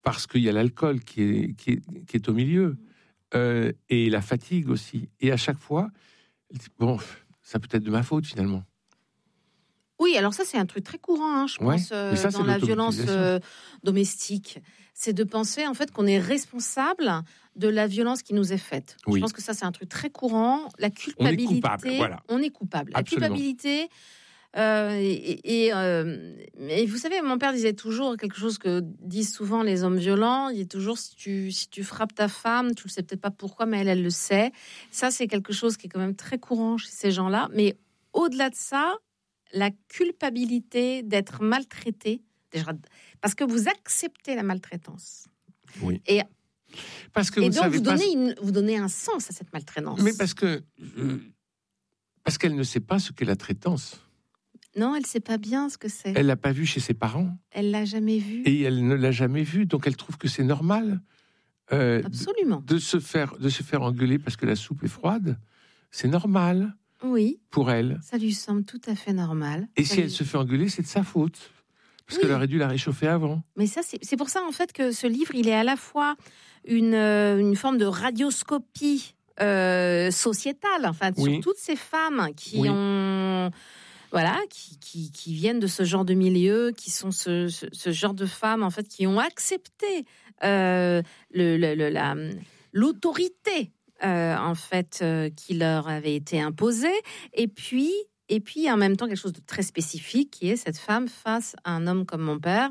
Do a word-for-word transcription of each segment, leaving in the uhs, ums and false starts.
parce qu'il y a l'alcool qui est, qui est, qui est au milieu, euh, et la fatigue aussi. Et à chaque fois, elle dit, bon, ça peut être de ma faute finalement. Oui, alors ça, c'est un truc très courant, hein, je Ouais, pense, euh, ça, dans la violence euh, domestique. C'est de penser, en fait, qu'on est responsable de la violence qui nous est faite. Oui. Je pense que ça, c'est un truc très courant. La culpabilité... On est coupable, voilà. On est coupable. Absolument. La culpabilité... Euh, et, et, euh, et vous savez, mon père disait toujours quelque chose que disent souvent les hommes violents. Il dit toujours, si tu, si tu frappes ta femme, tu le sais peut-être pas pourquoi, mais elle, elle le sait. Ça, c'est quelque chose qui est quand même très courant chez ces gens-là. Mais au-delà de ça, la culpabilité d'être maltraité, déjà, parce que vous acceptez la maltraitance. Oui. Et, parce que et vous donc, savez vous pas... donnez, une, vous donnez un sens à cette maltraitance. Mais parce que... Euh, parce qu'elle ne sait pas ce qu'est la traitance. Non, elle ne sait pas bien ce que c'est. Elle l'a pas vu chez ses parents. Elle l'a jamais vu. Et elle ne l'a jamais vu, donc elle trouve que c'est normal. Euh, Absolument. De, de se faire, de se faire engueuler parce que la soupe est froide, c'est normal. Oui. Pour elle. Ça lui semble tout à fait normal. Et ça si lui... elle se fait engueuler, c'est de sa faute. Parce oui. qu'elle aurait dû la réchauffer avant. Mais ça, c'est, c'est pour ça, en fait, que ce livre, il est à la fois une, euh, une forme de radioscopie euh, sociétale, enfin, oui. sur toutes ces femmes qui oui. ont... Voilà, qui, qui, qui viennent de ce genre de milieu, qui sont ce, ce, ce genre de femmes, en fait, qui ont accepté euh, le, le, le, la, l'autorité, euh, en fait, euh, qui leur avait été imposée. Et puis, et puis, en même temps, quelque chose de très spécifique, qui est cette femme face à un homme comme mon père,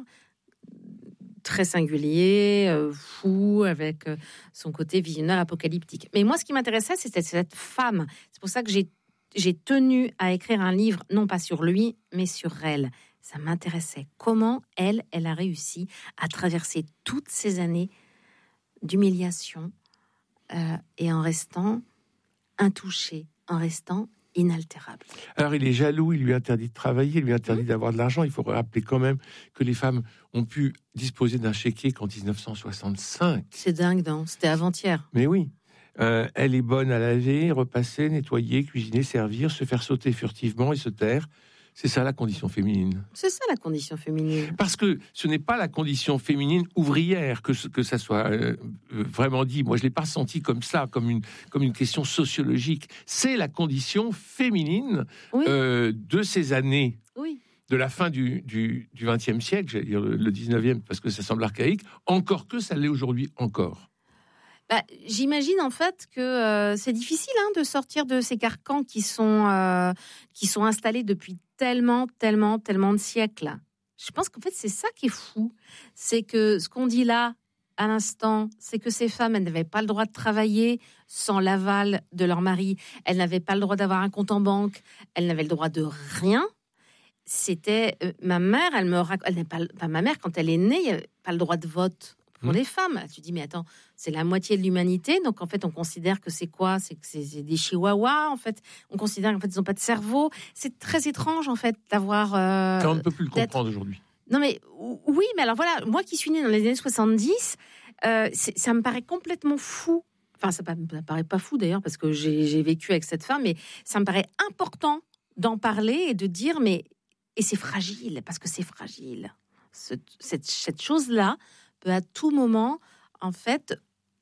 très singulier, euh, fou, avec euh, son côté visionnaire apocalyptique. Mais moi, ce qui m'intéressait, c'était cette femme. C'est pour ça que j'ai J'ai tenu à écrire un livre, non pas sur lui, mais sur elle. Ça m'intéressait. Comment elle, elle a réussi à traverser toutes ces années d'humiliation euh, et en restant intouchée, en restant inaltérable. Alors, il est jaloux, il lui interdit de travailler, il lui interdit mmh. d'avoir de l'argent. Il faut rappeler quand même que les femmes ont pu disposer d'un chéquier qu'en dix-neuf cent soixante-cinq. C'est dingue, non ? C'était avant-hier. Mais oui. Euh, elle est bonne à laver, repasser, nettoyer, cuisiner, servir, se faire sauter furtivement et se taire. C'est ça la condition féminine. C'est ça la condition féminine. Parce que ce n'est pas la condition féminine ouvrière que, que ça soit euh, vraiment dit. Moi, je ne l'ai pas senti comme ça, comme une, comme une question sociologique. C'est la condition féminine oui. euh, de ces années. Oui. De la fin du, du, du vingtième siècle, j'allais dire le dix-neuvième, parce que ça semble archaïque, encore que ça l'est aujourd'hui encore. Bah, j'imagine en fait que euh, c'est difficile hein, de sortir de ces carcans qui sont, euh, qui sont installés depuis tellement, tellement, tellement de siècles. Je pense qu'en fait, c'est ça qui est fou. C'est que ce qu'on dit là, à l'instant, c'est que ces femmes, elles n'avaient pas le droit de travailler sans l'aval de leur mari. Elles n'avaient pas le droit d'avoir un compte en banque. Elles n'avaient le droit de rien. C'était... Euh, ma mère, elle me raconte... Elle n'est pas, pas ma mère, quand elle est née, elle n'avait pas le droit de vote. Pour mmh. les femmes, tu dis mais attends, c'est la moitié de l'humanité, donc en fait on considère que c'est quoi ? C'est que c'est, c'est des chihuahuas en fait. On considère qu'en fait ils n'ont pas de cerveau. C'est très étrange en fait d'avoir. Euh, on ne peut plus le comprendre aujourd'hui. Non mais oui, mais alors voilà, moi qui suis née dans les années soixante-dix, euh, ça me paraît complètement fou. Enfin ça me paraît pas fou d'ailleurs parce que j'ai, j'ai vécu avec cette femme, mais ça me paraît important d'en parler et de dire mais et c'est fragile parce que c'est fragile. Ce, cette, cette chose là. Peut à tout moment, en fait,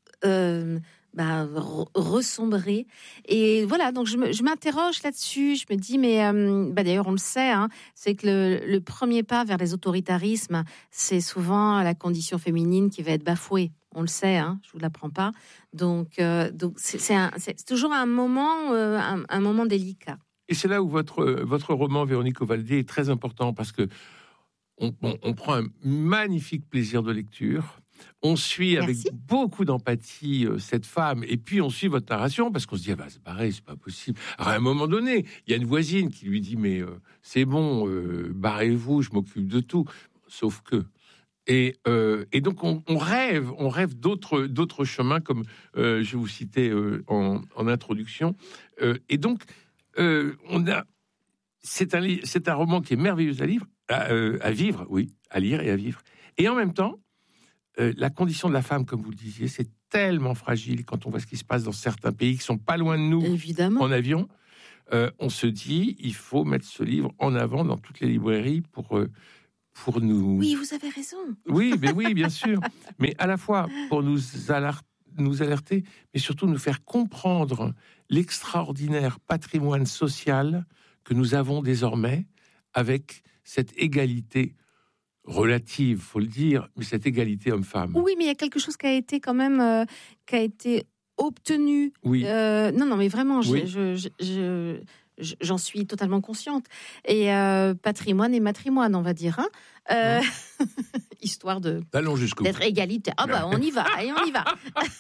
euh, bah, re- ressombrer. Et voilà, donc je, me, je m'interroge là-dessus. Je me dis, mais euh, bah, d'ailleurs, on le sait, hein, c'est que le, le premier pas vers les autoritarismes, c'est souvent la condition féminine qui va être bafouée. On le sait, hein, je vous l'apprends pas. Donc, euh, donc c'est, c'est, un, c'est toujours un moment, euh, un, un moment délicat. Et c'est là où votre, votre roman, Véronique Ovaldé, est très important parce que On, on, on prend un magnifique plaisir de lecture. On suit Merci. Avec beaucoup d'empathie euh, cette femme. Et puis, on suit votre narration parce qu'on se dit, ah bah, c'est pareil, c'est pas possible. Alors, à un moment donné, il y a une voisine qui lui dit, mais euh, c'est bon, euh, barrez-vous, je m'occupe de tout. Sauf que... Et, euh, et donc, on, on rêve, on rêve d'autres, d'autres chemins, comme euh, je vous citais euh, en, en introduction. Euh, et donc, euh, on a... C'est un, c'est un roman qui est merveilleux à lire, à, euh, à vivre, oui, à lire et à vivre. Et en même temps, euh, la condition de la femme, comme vous le disiez, c'est tellement fragile quand on voit ce qui se passe dans certains pays qui sont pas loin de nous, évidemment, en avion. Euh, on se dit, il faut mettre ce livre en avant dans toutes les librairies pour, euh, pour nous... Oui, vous avez raison. Oui, mais oui, bien sûr. Mais à la fois pour nous, aler- nous alerter, mais surtout nous faire comprendre l'extraordinaire patrimoine social que nous avons désormais avec cette égalité relative, faut le dire, mais cette égalité homme-femme. Oui, mais il y a quelque chose qui a été quand même, euh, qui a été obtenu. Oui. Euh, non, non, mais vraiment, je, Oui. je, je, je, je, j'en suis totalement consciente. Et euh, patrimoine et matrimoine, on va dire, hein. Euh, oui. Histoire de Allons jusqu'au d'être égalitaire. Ah bah on y va, et on y va.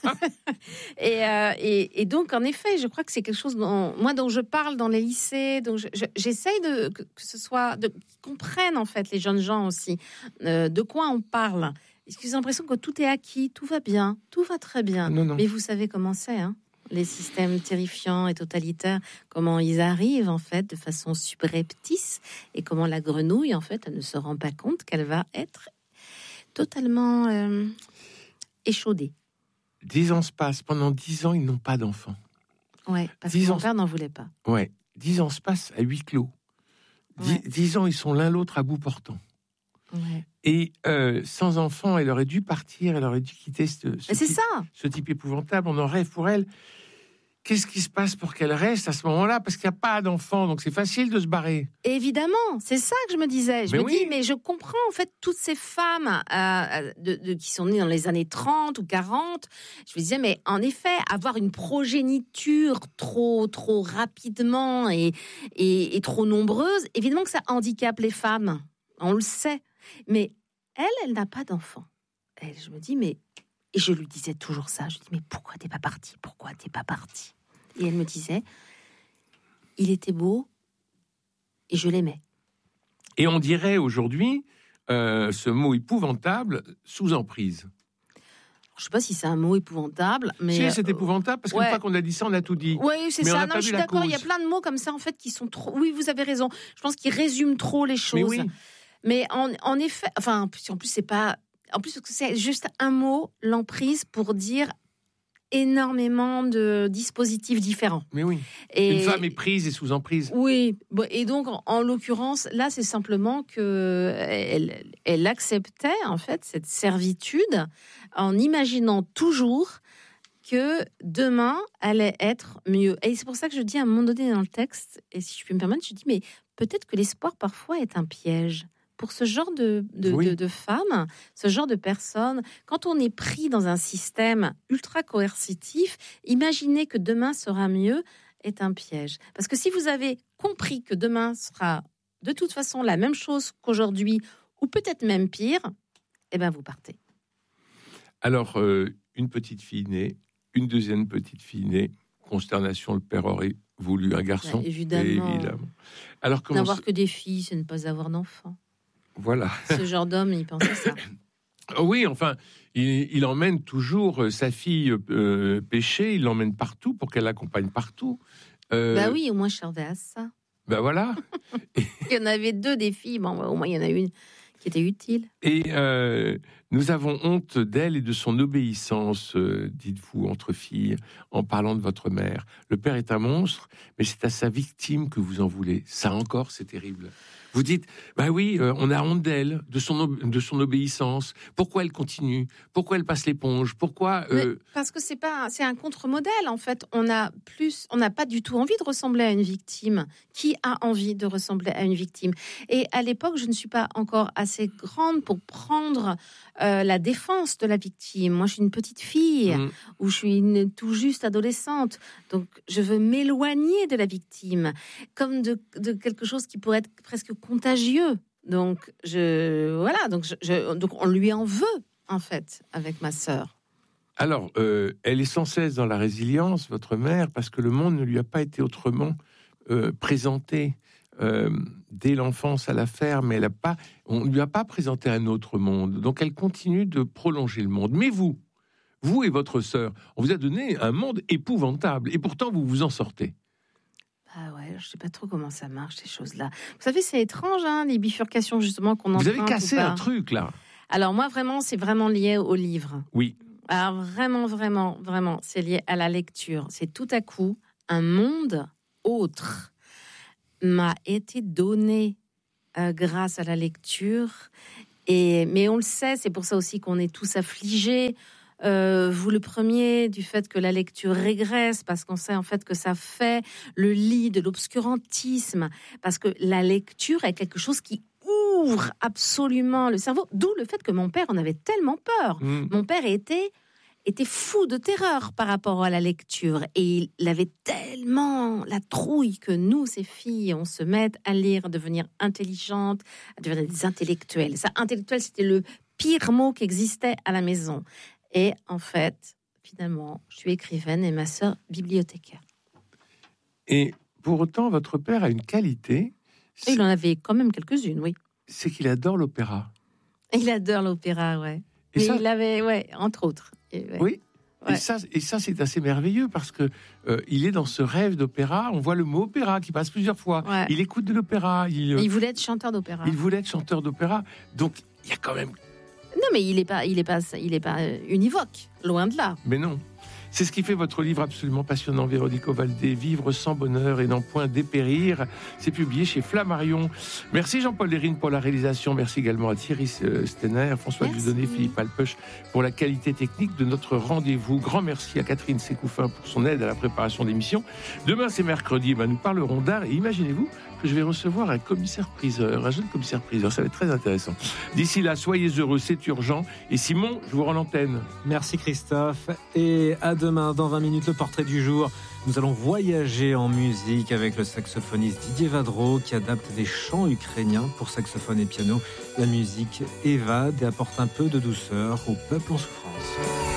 et, euh, et, et donc en effet, je crois que c'est quelque chose dont moi dont je parle dans les lycées, donc je, je, j'essaye de que, que ce soit de qu'ils comprennent en fait les jeunes gens aussi euh, de quoi on parle. Parce qu'ils ont l'impression que tout est acquis, tout va bien, tout va très bien. Non, non. Mais vous savez comment c'est, hein, les systèmes terrifiants et totalitaires, comment ils arrivent en fait de façon subreptice et comment la grenouille en fait elle ne se rend pas compte qu'elle va être totalement euh, échaudée. Dix ans se passent. Pendant dix ans, ils n'ont pas d'enfants. Ouais, parce que mon père n'en voulait pas. Ouais, dix ans se passent à huis clos. Dix, ouais. dix ans, ils sont l'un l'autre à bout portant. Ouais. Et euh, sans enfant, elle aurait dû partir, elle aurait dû quitter ce, ce, c'est type, ça. ce type épouvantable. On en rêve pour elle. Qu'est-ce qui se passe pour qu'elle reste à ce moment-là? Parce qu'il n'y a pas d'enfant, donc c'est facile de se barrer. Évidemment, c'est ça que je me disais. Je mais me oui. dis, mais je comprends en fait toutes ces femmes euh, de, de, qui sont nées dans les années trente ou quarante. Je me disais, mais en effet, avoir une progéniture trop, trop rapidement et, et, et trop nombreuse, évidemment que ça handicape les femmes. On le sait. Mais elle, elle n'a pas d'enfant. Et je me dis, mais... Et je lui disais toujours ça. Je lui dis, mais pourquoi t'es pas partie? Pourquoi t'es pas partie? Et elle me disait, il était beau et je l'aimais. Et on dirait aujourd'hui euh, ce mot épouvantable sous emprise. Je ne sais pas si c'est un mot épouvantable, mais si c'est épouvantable parce qu'une ouais. fois qu'on a dit ça, on a tout dit. Oui, c'est mais ça. On non, je suis d'accord. Il y a plein de mots comme ça en fait qui sont trop. Oui, vous avez raison. Je pense qu'ils résument trop les choses. Mais, oui. mais en, en effet, enfin, en plus, en plus c'est pas. En plus, c'est juste un mot, l'emprise, pour dire énormément de dispositifs différents. Mais oui. Et une femme est prise et sous emprise. Oui. Et donc, en, en l'occurrence, là, c'est simplement que elle, elle acceptait en fait cette servitude en imaginant toujours que demain allait être mieux. Et c'est pour ça que je dis à un moment donné dans le texte, et si je puis me permettre, je dis mais peut-être que l'espoir parfois est un piège. Pour ce genre de, de, oui. de, de femmes, ce genre de personnes, quand on est pris dans un système ultra coercitif, imaginer que demain sera mieux est un piège. Parce que si vous avez compris que demain sera de toute façon la même chose qu'aujourd'hui, ou peut-être même pire, eh bien vous partez. Alors, euh, une petite fille née, une deuxième petite fille née, consternation, le père aurait voulu un garçon. Ouais, évidemment. évidemment. Alors, comment N'avoir se... que des filles, c'est ne pas avoir d'enfants. Voilà. Ce genre d'homme, il pense à ça. Oui, enfin, il, il emmène toujours sa fille euh, pêcher, il l'emmène partout pour qu'elle l'accompagne partout. Euh, bah oui, au moins je servais à ça. Ben voilà. Il y en avait deux des filles, bon, au moins il y en a une qui était utile. Et euh, nous avons honte d'elle et de son obéissance, euh, dites-vous, entre filles, en parlant de votre mère. Le père est un monstre, mais c'est à sa victime que vous en voulez. Ça encore, c'est terrible. Vous dites, bah oui, euh, on a honte d'elle, de son, ob- de son obéissance. Pourquoi elle continue? Pourquoi elle passe l'éponge? Pourquoi euh... Parce que c'est pas, c'est un contre-modèle en fait. On a plus, on n'a pas du tout envie de ressembler à une victime. Qui a envie de ressembler à une victime? Et à l'époque, je ne suis pas encore assez grande pour prendre euh, la défense de la victime. Moi, je suis une petite fille mmh. ou je suis une tout juste adolescente. Donc, je veux m'éloigner de la victime, comme de, de quelque chose qui pourrait être presque contagieux. Donc, je, voilà, donc, je, je, donc on lui en veut, en fait, avec ma sœur. Alors, euh, elle est sans cesse dans la résilience, votre mère, parce que le monde ne lui a pas été autrement euh, présenté. Euh, dès l'enfance à la ferme, elle a pas, on ne lui a pas présenté un autre monde. Donc, elle continue de prolonger le monde. Mais vous, vous et votre sœur, on vous a donné un monde épouvantable. Et pourtant, vous vous en sortez. Ah ouais, je sais pas trop comment ça marche, ces choses-là. Vous savez, c'est étrange, hein, les bifurcations, justement, qu'on entend. Vous avez cassé un truc, là. Alors, moi, vraiment, c'est vraiment lié au livre. Oui. Alors, vraiment, vraiment, vraiment, c'est lié à la lecture. C'est tout à coup un monde autre m'a été donné euh, grâce à la lecture. Et, mais on le sait, c'est pour ça aussi qu'on est tous affligés. Euh, vous le premier, du fait que la lecture régresse, parce qu'on sait en fait que ça fait le lit de l'obscurantisme, parce que la lecture est quelque chose qui ouvre absolument le cerveau, d'où le fait que mon père en avait tellement peur. Mmh. Mon père était, était fou de terreur par rapport à la lecture, et il avait tellement la trouille que nous, ces filles, on se mette à lire, à devenir intelligentes, à devenir des intellectuels. Ça, intellectuel, c'était le pire mot qui existait à la maison. Et en fait, finalement, je suis écrivaine et ma sœur bibliothécaire. Et pour autant, votre père a une qualité. Et il en avait quand même quelques-unes, oui. C'est qu'il adore l'opéra. Il adore l'opéra, ouais. Et, et ça, il avait, ouais, entre autres. Et ouais. Oui. Ouais. Et ça, et ça, c'est assez merveilleux parce que euh, il est dans ce rêve d'opéra. On voit le mot opéra qui passe plusieurs fois. Ouais. Il écoute de l'opéra. Il, il voulait être chanteur d'opéra. Il voulait être chanteur d'opéra. Donc, il y a quand même. Non, mais il n'est pas, il est pas, il est pas univoque, loin de là. Mais non. C'est ce qui fait votre livre absolument passionnant, Véronique Ovaldé, Vivre sans bonheur et n'en point dépérir. C'est publié chez Flammarion. Merci Jean-Paul Lérine pour la réalisation. Merci également à Thierry Stenner, François Dieudonné, Philippe Alpeuch pour la qualité technique de notre rendez-vous. Grand merci à Catherine Sécoufin pour son aide à la préparation d'émission. Demain, c'est mercredi, ben, nous parlerons d'art et imaginez-vous que je vais recevoir un commissaire-priseur, un jeune commissaire-priseur. Ça va être très intéressant. D'ici là, soyez heureux, c'est urgent. Et Simon, je vous rends l'antenne. Merci Christophe. Et à demain, dans vingt minutes, le portrait du jour. Nous allons voyager en musique avec le saxophoniste Didier Vadreau qui adapte des chants ukrainiens pour saxophone et piano. La musique évade et apporte un peu de douceur au peuple en souffrance.